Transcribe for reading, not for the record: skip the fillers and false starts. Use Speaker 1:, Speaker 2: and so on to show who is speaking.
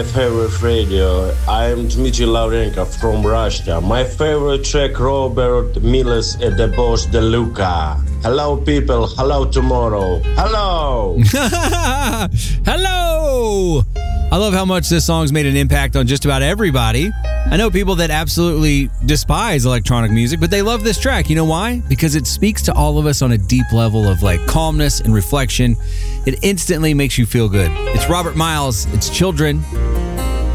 Speaker 1: my favorite radio. I'm Dmitry Laurenko from Russia. My favorite track, Robert Miles et the Boss de Luca. Hello, people. Hello, tomorrow. Hello.
Speaker 2: Hello. I love how much this song's made an impact on just about everybody. I know people that absolutely despise electronic music, but they love this track. You know why? Because it speaks to all of us on a deep level of like calmness and reflection. It instantly makes you feel good. It's Robert Miles. It's Children.